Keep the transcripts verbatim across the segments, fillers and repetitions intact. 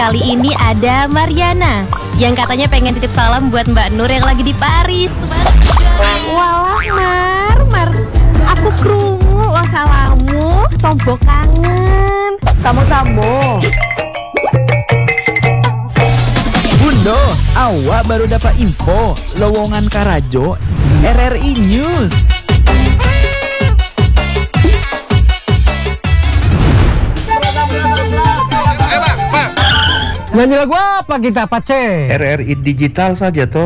Kali ini ada Mariana yang katanya pengen titip salam buat Mbak Nur yang lagi di Paris. Walah Mar, Mar, aku krungu lo salamu, tombo kangen. Samo-samo. Bundo, awak baru dapat info lowongan Karajo R R I News. Nyanyi lagu apa kita Pace? R R I digital saja toh.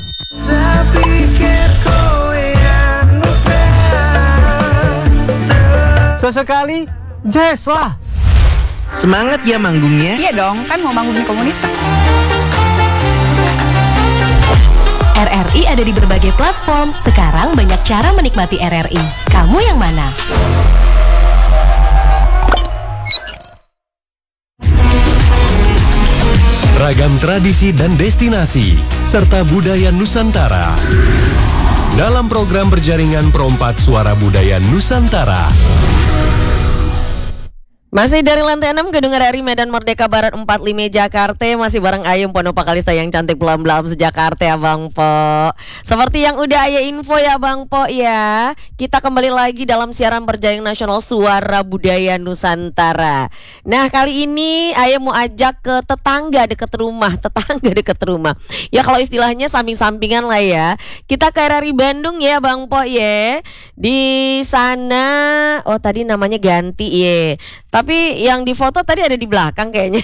Sesekali jazz lah. Semangat ya manggungnya. Iya dong, kan mau manggung di komunitas. R R I ada di berbagai platform. Sekarang banyak cara menikmati R R I. Kamu yang mana? Ragam tradisi dan destinasi, serta budaya Nusantara. Dalam program berjaringan Perompak Suara Budaya Nusantara. Masih dari lantai enam Gedung R R I Medan Merdeka Barat empat puluh lima Jakarta. Masih bareng Ayum Ponopa Kalista yang cantik belam-belam sejakarta ya Bang Po. Seperti yang udah Ayah info ya Bang Po ya, kita kembali lagi dalam siaran berjaring nasional Suara Budaya Nusantara. Nah kali ini Ayah mau ajak ke tetangga deket rumah. Tetangga deket rumah ya, kalau istilahnya samping-sampingan lah ya. Kita ke R R I Bandung ya Bang Po ya. Di sana, oh tadi namanya ganti ya, tapi yang di foto tadi ada di belakang kayaknya.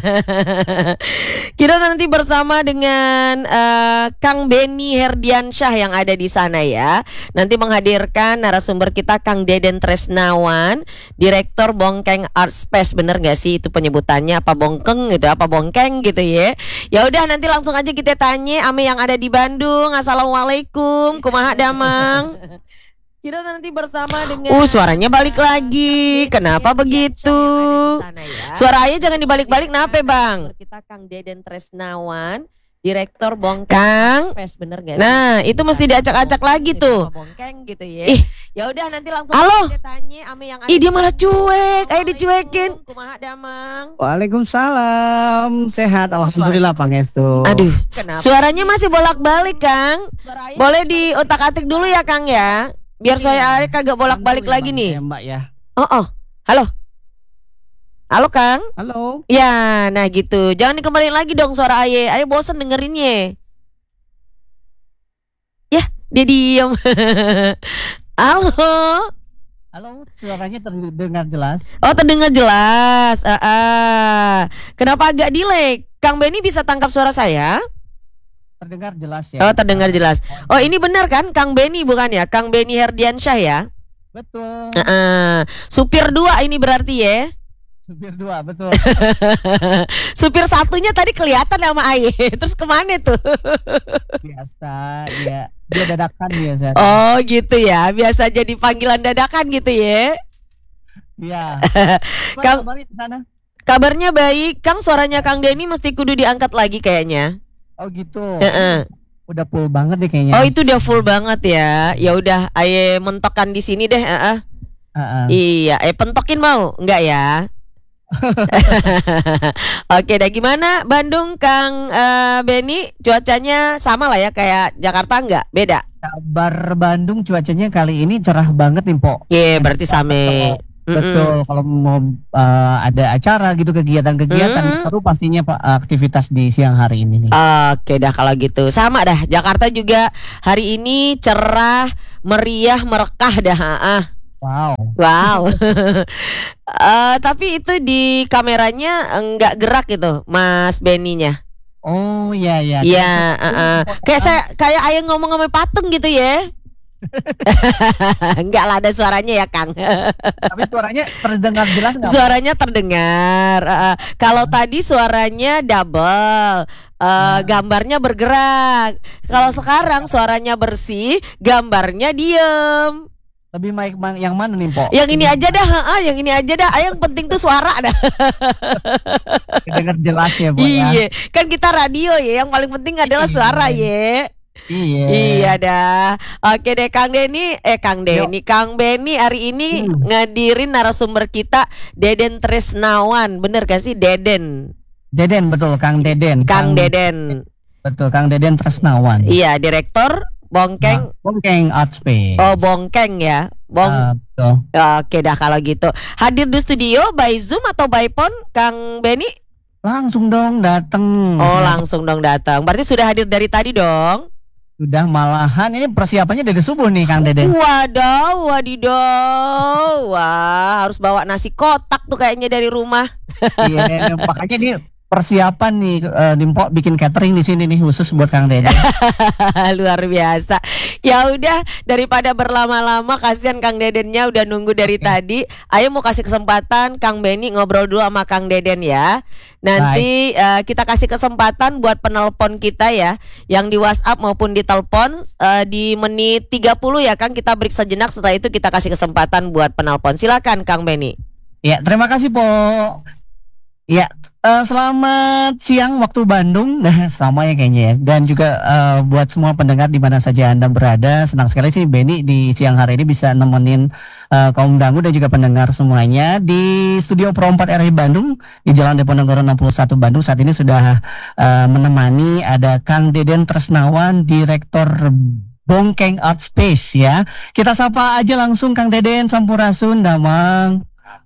Kita nanti bersama dengan uh, Kang Benny Herdiansyah yang ada di sana ya. Nanti menghadirkan narasumber kita Kang Deden Tresnawan, Direktur Bongkeng Art Space. Bener gak sih itu penyebutannya? Apa bongkeng gitu, apa bongkeng gitu ya. Ya udah nanti langsung aja kita tanya ame yang ada di Bandung. Assalamualaikum, kumaha damang. Kita nanti bersama dengan Uh suaranya balik lagi. Kenapa begitu? Ya. Suara Ayah jangan dibalik-balik. Kenapa Bang? Kita Kang Deden Tresnawan, Direktur Bongkeng Space, bener gak sih? Nah itu mesti diacak-acak lagi tuh. Bongkeng gitu ya. Ih, ya udah nanti langsung Halo. kita tanya ame yang ada. Ih dia malah cuek. Ayo dicuekin. Kumaha damang? Waalaikumsalam. Sehat alhamdulillah Pangestu. Aduh, kenapa? Suaranya masih bolak-balik Kang. Boleh diotak-atik dulu ya Kang ya. Biar saya Ari kagak bolak-balik lagi nih. Ya, Mbak ya. Oh, oh. Halo. Halo Kang. Halo. Ya, nah gitu. Jangan dikembaliin lagi dong suara Aye. Aye bosen dengerinnya. Ya, dia diem. Halo. Halo, suaranya terdengar jelas. Oh, terdengar jelas. Uh, uh. Kenapa agak delay? Kang Benny bisa tangkap suara saya? Terdengar jelas ya. Oh, terdengar jelas. Oh, ini benar kan Kang Benny bukan ya? Kang Benny Herdiansyah ya? Betul. Uh, uh. Supir dua ini berarti ya? Supir dua, betul. Supir satunya tadi kelihatan sama Aye. Terus kemana tuh? Biasa, ya. Dia dadakan biasa. Oh gitu ya. Biasa jadi panggilan dadakan gitu ya? Iya. Kang, kabarnya di sana? Kabarnya baik. Kang, suaranya Kang Denny mesti kudu diangkat lagi kayaknya. Oh gitu. Uh-uh. Udah full banget deh kayaknya. Oh itu udah full banget ya. Ya udah, Aye mentokkan di sini deh. Uh-uh. Uh-uh. Iya, eh pentokin mau? Enggak ya? Oke, dah gimana Bandung Kang uh, Benny? Cuacanya sama lah ya kayak Jakarta enggak? Beda? Kabar Bandung cuacanya kali ini cerah banget nih Po. Iya, yeah, berarti sama. Betul, kalau mau uh, ada acara gitu, kegiatan-kegiatan mm-hmm. seru pastinya Pak, aktivitas di siang hari ini nih. Oke dah kalau gitu, sama dah. Jakarta juga hari ini cerah, meriah, merekah dah. Ah. Wow. Wow. uh, tapi itu di kameranya enggak gerak gitu, Mas Benny-nya. Oh iya iya. Iya. Uh, uh. Kayak saya kayak Ayah ngomong sama patung gitu ya. Enggak lah, ada suaranya ya Kang. Tapi suaranya terdengar jelas nggak? Suaranya terdengar. Uh, kalau tadi suaranya double, uh, nah. gambarnya bergerak. Kalau sekarang suaranya bersih, gambarnya diem. Lebih baik yang mana nih Po? Yang ini aja dah, ha, yang ini aja dah. Yang penting tuh suara dah. Dengar jelas ya Po. Iya, kan kita radio ya. Yang paling penting adalah suara ya. Iya. Iya dah. Oke deh Kang Denny, eh Kang Denny, Yo. Kang Benny hari ini hmm. ngadirin narasumber kita Deden Tresnawan. Bener gak sih Deden? Deden, betul, Kang Deden. Kang Deden. Betul, Kang Deden Tresnawan. Iya, Direktur Bongkeng. Bongkeng Art Space. Oh, Bongkeng ya. Bong. Ah, betul. Oke dah kalau gitu. Hadir di studio by Zoom atau by phone, Kang Benny? Langsung dong datang. Oh, langsung dong datang. Berarti sudah hadir dari tadi dong. Sudah, malahan ini persiapannya dari subuh nih Kang Deden. Waduh, wadidaw. Wah, harus bawa nasi kotak tuh kayaknya dari rumah. Iya, makanya ini persiapan nih, uh, Dimpo bikin catering di sini nih khusus buat Kang Deden. Luar biasa. Ya udah, daripada berlama-lama, kasihan Kang Dedennya udah nunggu dari tadi. Ayo mau kasih kesempatan Kang Benny ngobrol dulu sama Kang Deden ya. Nanti uh, kita kasih kesempatan buat penelpon kita ya, yang di WhatsApp maupun di telepon uh, di menit tiga puluh ya Kang, kita break sejenak, setelah itu kita kasih kesempatan buat penelpon. Silakan Kang Benny. Ya, terima kasih Po. Ya, uh, selamat siang waktu Bandung. Nah, sama ya kayaknya ya. Dan juga uh, buat semua pendengar di mana saja Anda berada, senang sekali sih Benny di siang hari ini bisa nemenin uh, kaum dangu dan juga pendengar semuanya di studio Pro empat R I Bandung di Jalan Diponegoro enam puluh satu Bandung. Saat ini sudah uh, menemani ada Kang Deden Tresnawan, Direktur Bongkeng Art Space ya. Kita sapa aja langsung Kang Deden Sampurasun, Damang.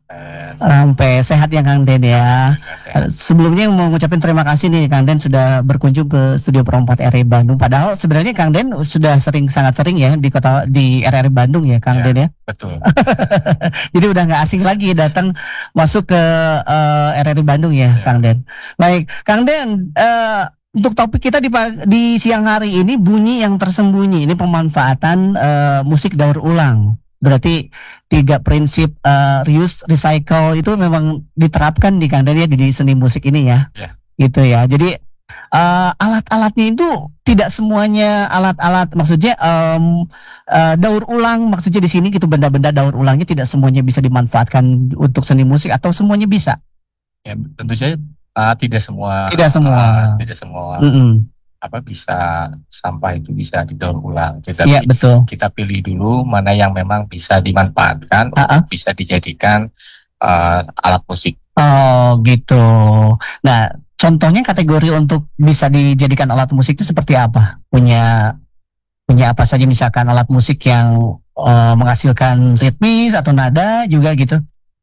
Sampai sehat ya Kang Den ya. Sebelumnya mau ngucapin terima kasih nih Kang Den sudah berkunjung ke studio Pro empat R I Bandung. Padahal sebenarnya Kang Den sudah sering sangat sering ya di kota di R R I Bandung ya Kang ya, Den ya. Betul. Jadi udah nggak asing lagi datang masuk ke uh, R R I Bandung ya, ya Kang Den. Baik Kang Den, uh, untuk topik kita di di siang hari ini bunyi yang tersembunyi, ini pemanfaatan uh, musik daur ulang. Berarti tiga prinsip uh, reuse, recycle itu memang diterapkan di Kang Den ya di seni musik ini ya, ya. Gitu ya. Jadi uh, alat-alatnya itu tidak semuanya alat-alat, maksudnya um, uh, daur ulang, maksudnya di sini gitu benda-benda daur ulangnya tidak semuanya bisa dimanfaatkan untuk seni musik atau semuanya bisa? Ya tentu saja uh, tidak semua. Tidak semua. Uh, tidak semua. Mm -mm. Apa bisa sampah itu bisa didaur ulang. Tetapi ya, betul. Kita pilih dulu mana yang memang bisa dimanfaatkan, uh-uh. untuk bisa dijadikan uh, alat musik. Oh gitu. Nah contohnya kategori untuk bisa dijadikan alat musik itu seperti apa? Punya punya apa saja misalkan alat musik yang uh, menghasilkan ritmis atau nada juga gitu?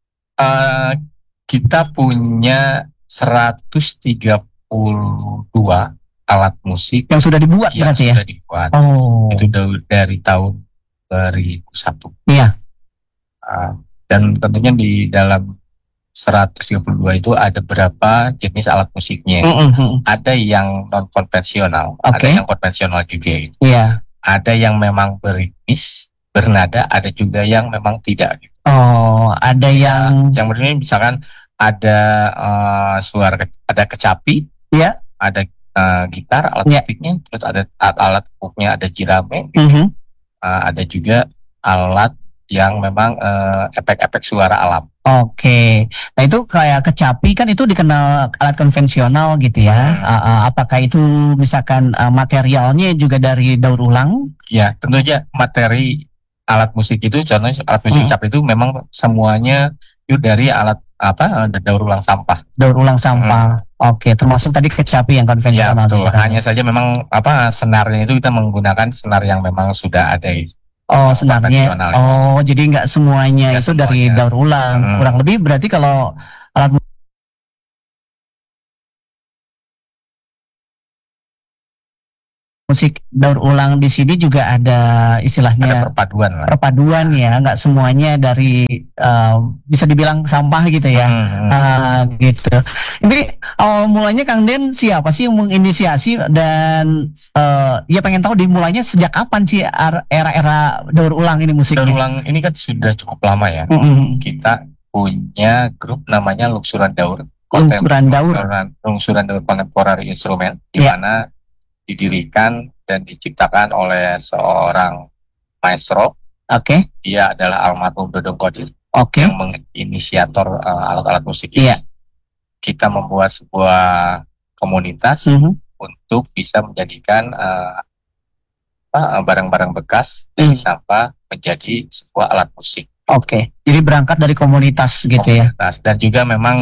Uh, kita punya seratus tiga puluh dua alat musik yang sudah dibuat yang berarti sudah ya? dibuat. Oh. Itu dari tahun dua ribu satu. Iya. Uh, dan tentunya di dalam seratus tiga puluh dua itu ada berapa jenis alat musiknya. Mm-hmm. Ada yang non konvensional, okay. Ada yang konvensional juga. Iya. Ada yang memang beritmis, bernada, ada juga yang memang tidak. Oh, ada Bisa, yang yang bernada misalkan ada uh, suara, ada kecapi, ya, ada Uh, gitar alat yeah. musiknya, terus ada alat pupuknya, ada jirame, gitu. Mm-hmm. uh, ada juga alat yang memang uh, efek-efek suara alam. Oke, okay. Nah itu kayak kecapi kan itu dikenal alat konvensional gitu ya. Hmm. Uh, uh, apakah itu misalkan uh, materialnya juga dari daur ulang? Ya tentu aja materi alat musik itu, contohnya alat musik hmm. cap itu memang semuanya itu dari alat apa daur ulang sampah. Daur ulang sampah. Hmm. Oke, termasuk tadi kecapi yang konvensional. Ya, betul. Hanya saja memang apa senarnya itu kita menggunakan senar yang memang sudah ada. Oh, senarnya. Oh, jadi nggak semuanya ya, itu semuanya. Dari daur ulang. Hmm. Kurang lebih berarti kalau alat musik daur ulang di sini juga ada istilahnya ada perpaduan lah. Perpaduan ya, nggak semuanya dari uh, bisa dibilang sampah gitu ya. Hmm, uh, gitu. Ini awal mulanya Kang Den siapa sih yang menginisiasi dan uh, ya pengen tahu dimulainya sejak kapan sih era-era daur ulang ini musiknya? Daur ulang ini kan sudah cukup lama ya. Mm-hmm. Kita punya grup namanya Lungsuran Daur. Lungsuran Daur. Lungsuran Daur Contemporary Instrument di yeah. mana didirikan dan diciptakan oleh seorang maestro. Oke. Okay. Dia adalah almarhum Dodong Kodir. Oke. Okay. Yang menginisiator uh, alat-alat musik ini. Yeah. Kita membuat sebuah komunitas mm-hmm. untuk bisa menjadikan uh, barang-barang bekas dari mm. sampah menjadi sebuah alat musik. Oke. Okay. Jadi berangkat dari komunitas gitu komunitas. Ya. Dan juga memang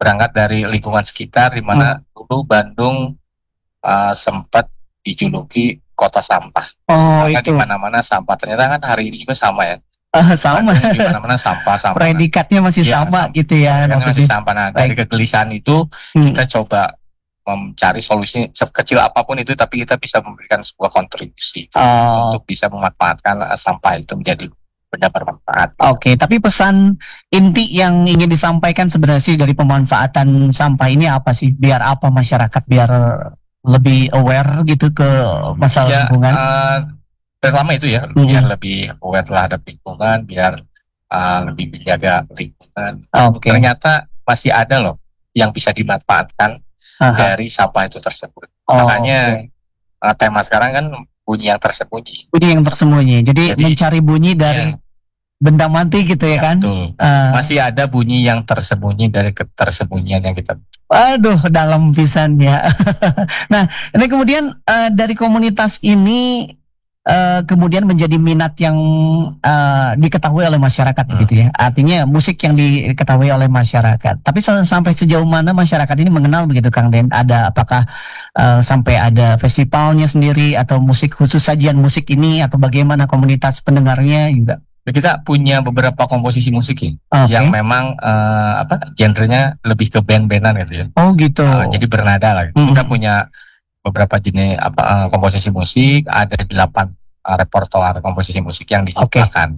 berangkat dari lingkungan sekitar, di mana Hmm. dulu Bandung uh, sempat dijuluki kota sampah. Oh Karena itu di mana-mana sampah. Ternyata kan hari ini juga sama ya. Eh, sama. Bandung di mana-mana sampah, sampah. Predikatnya masih Iya, sama sam- gitu ya Kan masih maksudnya. sampah. Nah, dari kegelisahan itu Hmm. kita coba mencari solusi sekecil apapun itu, tapi kita bisa memberikan sebuah kontribusi Oh, untuk bisa memanfaatkan uh, sampah itu menjadi benda bermanfaat. Oke, tapi pesan inti yang ingin disampaikan sebenarnya sih dari pemanfaatan sampah ini apa sih? Biar apa masyarakat biar lebih aware gitu ke masalah Ya, lingkungan? uh, pertama itu ya, Mhm. biar lebih aware terhadap lingkungan, biar uh, lebih menjaga lingkungan. Oke. Ternyata masih ada loh yang bisa dimanfaatkan Aha. dari sampah itu tersebut. Oh, Makanya uh, tema sekarang kan bunyi yang tersembunyi. bunyi yang tersembunyi. Jadi, Jadi, mencari bunyi dari Ya, benda mati gitu ya, ya, kan? betul. Ah, Masih ada bunyi yang tersembunyi dari ketersembunyian yang kita. Aduh, dalam pisannya. Nah, ini kemudian eh, dari komunitas ini eh, kemudian menjadi minat yang eh, diketahui oleh masyarakat Hmm. gitu ya. Artinya musik yang diketahui oleh masyarakat. Tapi sa- sampai sejauh mana masyarakat ini mengenal begitu Kang Den? Ada apakah eh, sampai ada festivalnya sendiri atau musik khusus sajian musik ini atau bagaimana komunitas pendengarnya juga? Kita punya beberapa komposisi musik ya, Oke. yang memang eh, apa genrenya lebih ke band-bandan gitu ya. Oh gitu. Uh, jadi bernada lah. Mm-mm. Kita punya beberapa jenis apa uh, komposisi musik, ada delapan uh, repertoar komposisi musik yang diciptakan.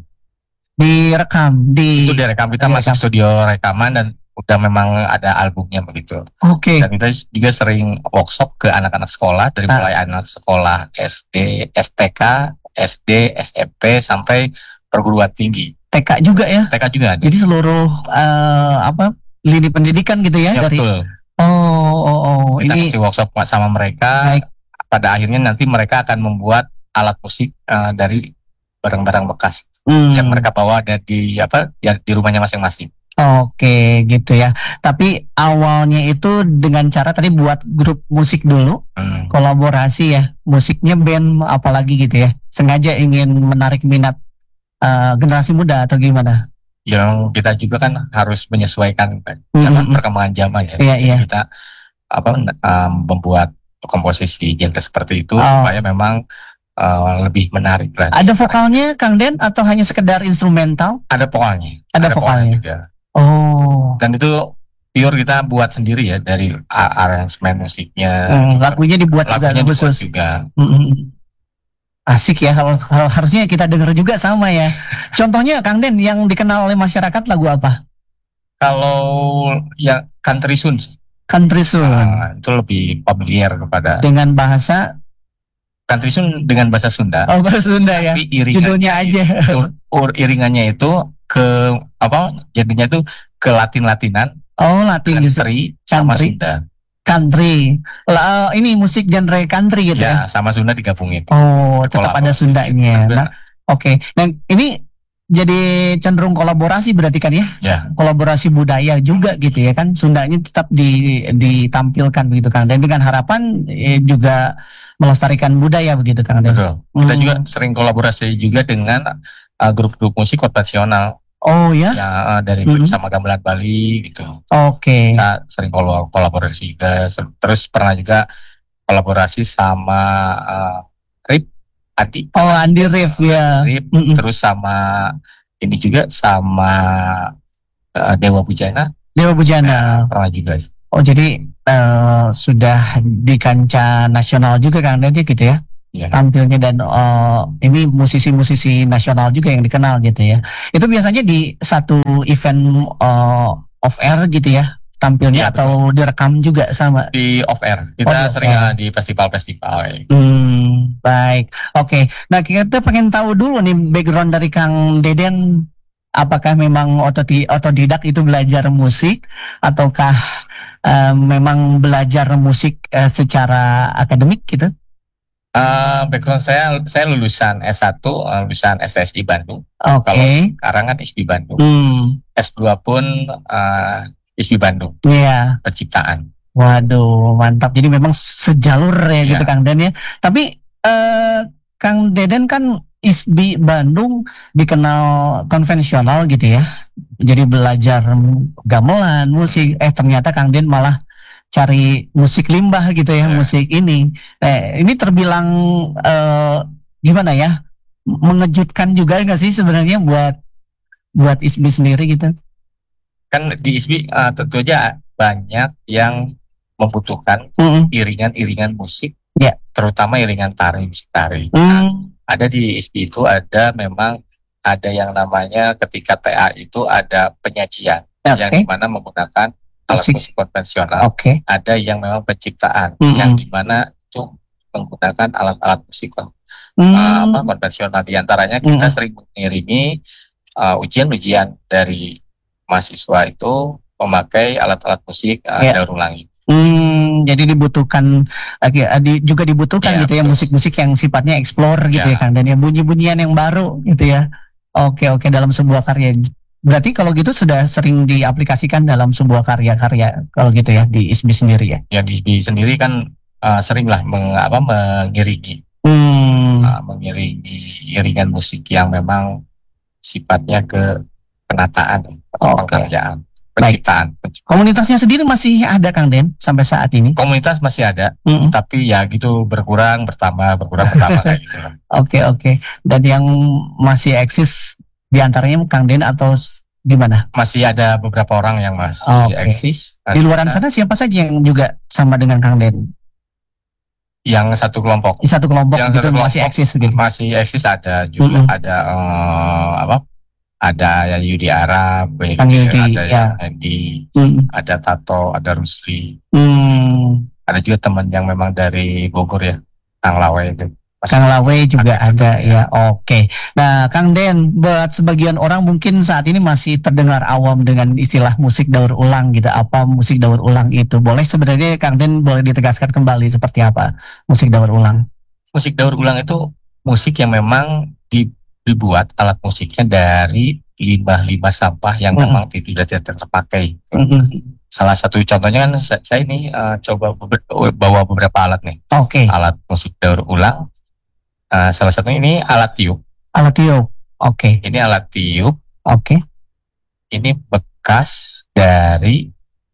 Direkam di Itu direkam, kita direkam. masuk studio rekaman dan udah memang ada albumnya begitu. Oke. Dan kita juga sering workshop ke anak-anak sekolah, dari Ah. mulai anak sekolah S D, S T K, S D, S M P sampai perguruan tinggi. T K juga ya. T K juga ada. Jadi seluruh eh, apa lini pendidikan gitu ya, Ya, dari betul. oh oh oh Kita ini kasih workshop sama mereka. baik. Pada akhirnya nanti mereka akan membuat alat musik uh, dari barang-barang bekas Hmm, yang mereka bawa ada di apa di, di rumahnya masing-masing. Oke gitu ya. Tapi awalnya itu dengan cara tadi buat grup musik dulu, Hmm. kolaborasi ya, musiknya band apalagi gitu ya. Sengaja ingin menarik minat eh, generasi muda atau gimana? Yang kita juga kan harus menyesuaikan kan, Hmm, sama hmm, perkembangan zaman ya. Iya, Jadi iya. kita apa um, membuat komposisi genre seperti itu Oh. supaya memang uh, lebih menarik lah. Ada vokalnya Kang Den atau hanya sekedar instrumental? Ada vokalnya. Ada vokalnya. juga. Oh. Dan itu pure kita buat sendiri ya, dari a- aransemen musiknya. Hmm, lagunya dibuat juga lagunya dibuat khusus. juga. Mm-mm. Asik ya, kalau, kalau harusnya kita dengar juga sama ya. Contohnya Kang Den yang dikenal oleh masyarakat lagu apa? Kalau yang country tune Country Tune uh, itu lebih familiar kepada dengan bahasa country tune dengan bahasa Sunda. oh bahasa Sunda ya. Tapi iringannya Judulnya aja. itu, ur- iringannya itu ke apa? Jadinya itu ke Latin-Latinan, Oh Latin justru. country sama Country. Sunda. Country. Lah, ini musik genre country gitu ya. Ya, sama Sunda digabungin. Oh tetap ada Kolaborasi. Sundanya. Nah, oke. Nah ini jadi cenderung kolaborasi berarti kan ya? Ya. Kolaborasi budaya juga gitu ya kan, Sundanya tetap di, ditampilkan begitu Kang Den, dengan harapan eh, juga melestarikan budaya begitu Kang Den. Betul. Kita Hmm. juga sering kolaborasi juga dengan uh, grup-grup musik konvensional Oh ya, ya, uh, dari Mhm. sama gamelan Bali gitu. oke. Kita sering kol- kolaborasi juga. Se- Terus pernah juga kolaborasi sama uh, Rip Adi. Oh Andi Rif ya. Rip, Mm-mm. terus sama ini juga sama uh, Dewa Bujana. Dewa Bujana. Pernah juga. Oh jadi eh, sudah di kancah nasional juga Kang Den gitu ya, Ya. tampilnya, dan eh, ini musisi-musisi nasional juga yang dikenal gitu ya. Itu biasanya di satu event eh, off air gitu ya tampilnya, Ya, atau direkam juga sama. Di off air. Oh, Kita di off sering air. uh, di festival-festival. ya. Hmm, baik. Oke. Nah, kita pengen tahu dulu nih background dari Kang Deden. Apakah memang ototi- otodidak itu belajar musik, ataukah eh, memang belajar musik eh, secara akademik gitu? Uh, background saya, saya lulusan S satu, uh, lulusan S T S I Bandung. Oke. Kalau sekarang kan I S B I Bandung. Hmm, S dua pun uh, I S B I Bandung, iya. penciptaan. Waduh, mantap. Jadi memang sejalur ya Iya. gitu Kang Den ya. Tapi eh, Kang Deden kan I S B I Bandung dikenal konvensional gitu ya. jadi belajar gamelan, musik, eh ternyata Kang Den malah cari musik limbah gitu ya, Nah. musik ini. Eh, ini terbilang eh, gimana ya? Mengejutkan juga nggak sih sebenarnya buat buat Isbi sendiri gitu? Kan di I S B I uh, tentu aja banyak yang membutuhkan Mm-mm. iringan-iringan musik, Ya. terutama iringan tari, musik tari. Nah, Hmm. ada di I S B I itu ada memang ada yang namanya ketika T A itu ada penyajian yang Oke, dimana menggunakan alat Musik. musik konvensional. oke. Ada yang memang penciptaan Mm-mm. yang dimana itu menggunakan alat-alat musik kon- Hmm. uh, apa, konvensional. Di antaranya kita Mm-mm. sering mengiringi uh, ujian-ujian dari mahasiswa itu memakai alat-alat musik uh, Ya. daur ulang. Hmm, jadi dibutuhkan oke, adi- juga dibutuhkan Iya, gitu ya betul. musik-musik yang sifatnya explore gitu ya Ya. Kang, dan ya bunyi-bunyian yang baru gitu ya. Oke oke dalam sebuah karya. Berarti kalau gitu sudah sering diaplikasikan dalam sebuah karya-karya kalau gitu ya di I S B I sendiri ya. Ya di I S B I sendiri kan uh, sering lah meng, apa, mengiringi Hmm, uh, mengiringi iringan musik yang memang sifatnya ke penataan atau Oke. pengkaryaan, penciptaan. penciptaan. komunitasnya sendiri masih ada Kang Den sampai saat ini. Komunitas masih ada, Mm-mm. tapi ya gitu berkurang bertambah berkurang bertambah kayak gitu lah. Oke oke. Dan yang masih eksis diantaranya Kang Den atau s- gimana? Masih ada beberapa orang yang masih Oke. eksis. Di luaran sana siapa saja yang juga sama dengan Kang Den? Yang satu kelompok Di satu kelompok Yang gitu satu masih kelompok eksis gitu. masih eksis ada juga Mm-mm. ada eh, apa? Ada ya Yudi Arab, Kang Yudi, ada ya. yang Hendy, Hmm. ada Tato, ada Rusli, Hmm. ada juga teman yang memang dari Bogor ya, Kang Lawe itu. Masih- Kang Lawe juga ada, ada, ya. ya. Oke. Nah, Kang Den, buat sebagian orang mungkin saat ini masih terdengar awam dengan istilah musik daur ulang gitu. Apa musik daur ulang itu? Boleh sebenarnya Kang Den boleh ditegaskan kembali seperti apa musik daur ulang? Musik daur ulang itu musik yang memang di- dibuat alat musiknya dari limbah-limbah sampah yang Mm-mm. memang tidak tidak terpakai. Mm-mm. Salah satu contohnya kan sa- saya ini eh, coba beber- bawa beberapa alat nih, Oke. alat musik daur ulang. Eh, salah satunya ini alat tiup. Alat tiup. Oke. Ini alat tiup. Oke. Ini bekas dari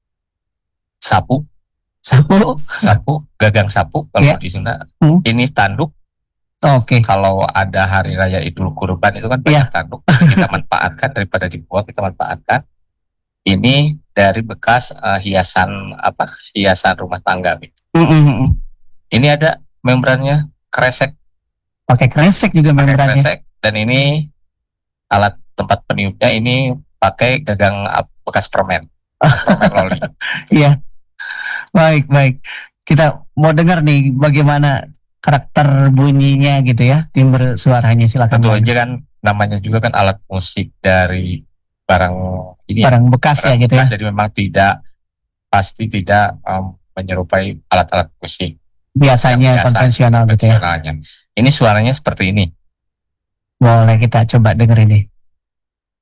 sapu, Sapu. sapu, gagang sapu kalau Ya. di Sunda. Hmm. Ini tanduk. Oke. Kalau ada hari raya Idul Kurban itu kan Ya. banyak tanduk. Kita manfaatkan daripada dibuang, kita manfaatkan. Ini dari bekas eh, hiasan apa? Hiasan rumah tangga. Mm-mm. Ini ada membrannya kresek, Oke, kresek juga pakai membrannya. kresek. Dan ini alat tempat peniupnya ini pakai gagang ap- bekas permen, permen loli. Iya. Baik, baik. Kita mau dengar nih bagaimana karakter bunyinya gitu ya, timbre suaranya silakan. Tentu Bang. aja kan namanya juga kan alat musik dari barang ini ya, Barang bekas ya barang gitu ya. bekas. Jadi memang tidak pasti tidak um, menyerupai alat-alat musik Biasanya biasa, konvensional gitu ya. konvensionalnya. Ini suaranya seperti ini. Boleh kita coba dengerin nih.